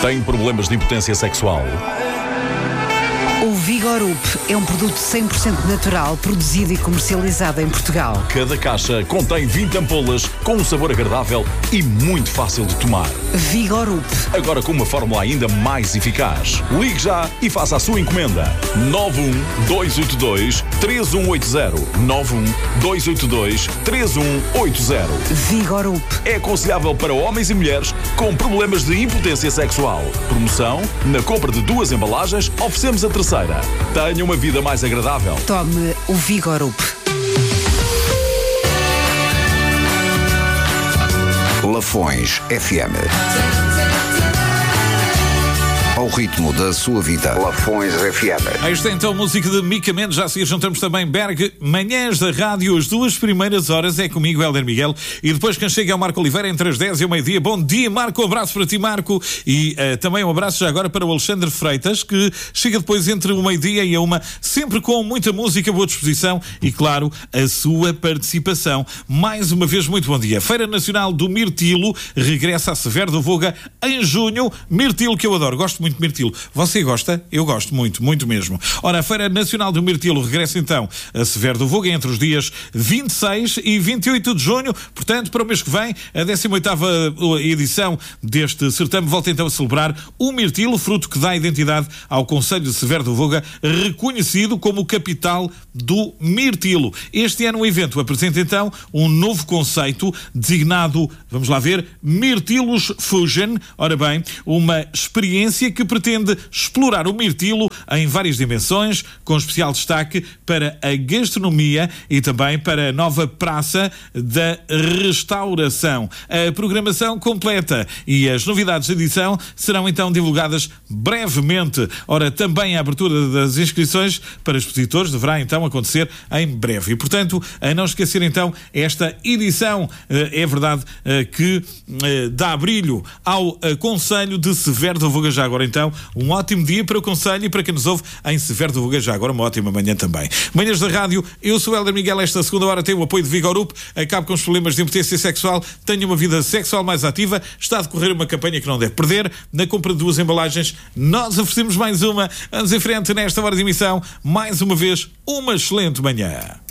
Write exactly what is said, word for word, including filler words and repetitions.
Tem problemas de impotência sexual? O Vigorup é um produto cem por cento natural, produzido e comercializado em Portugal. Cada caixa contém vinte ampolas com um sabor agradável e muito fácil de tomar. Vigorup. Agora com uma fórmula ainda mais eficaz. Ligue já e faça a sua encomenda. nove um dois oito dois três um oito zero. nove um dois oito dois três um oito zero. Vigorup. É aconselhável para homens e mulheres com problemas de impotência sexual. Promoção: na compra de duas embalagens, oferecemos a terceira. Tenha uma vida mais agradável. Tome o Vigorup. Lafões F M. Ao ritmo da sua vida. Lafões F M. Aí está então música de Mica Mendes. Já a seguir juntamos também Berg. Manhãs da Rádio, as duas primeiras horas é comigo, Hélder Miguel. E depois quem chega é o Marco Oliveira entre as dez e o meio-dia. Bom dia, Marco. Um abraço para ti, Marco. E uh, também um abraço já agora para o Alexandre Freitas, que chega depois entre o meio-dia e a uma, sempre com muita música, boa disposição e, claro, a sua participação. Mais uma vez, muito bom dia. Feira Nacional do Mirtilo regressa a Severo do Voga em junho. Mirtilo que eu adoro. Gosto muito de mirtilo. Você gosta? Eu gosto muito, muito mesmo. Ora, a Feira Nacional do Mirtilo regressa então a Severo do Voga entre os dias vinte e seis e vinte e oito de junho. Portanto, para o mês que vem, a décima oitava edição deste certame volta então a celebrar o mirtilo, fruto que dá identidade ao concelho de Severo do Voga, reconhecido como capital do mirtilo. Este ano o evento apresenta então um novo conceito designado, vamos lá ver, Mirtilos Fusion. Ora bem, uma experiência que pretende explorar o mirtilo em várias dimensões, com especial destaque para a gastronomia e também para a nova Praça da Restauração. A programação completa e as novidades da edição serão então divulgadas brevemente. Ora, também a abertura das inscrições para expositores deverá então acontecer em breve. E, portanto, a não esquecer então esta edição, é verdade que dá brilho ao concelho de Severo do Voga. Já agora então, um ótimo dia para o concelho e para quem nos ouve em Severo do Voga. Já agora uma ótima manhã também. Manhãs da Rádio, eu sou o Hélder Miguel. Esta segunda hora tem o apoio de Vigorup. Acabe com os problemas de impotência sexual, tenha uma vida sexual mais ativa. Está a decorrer uma campanha que não deve perder. Na compra de duas embalagens, nós oferecemos mais uma. Vamos em frente nesta hora de emissão. Mais uma vez, uma excelente manhã.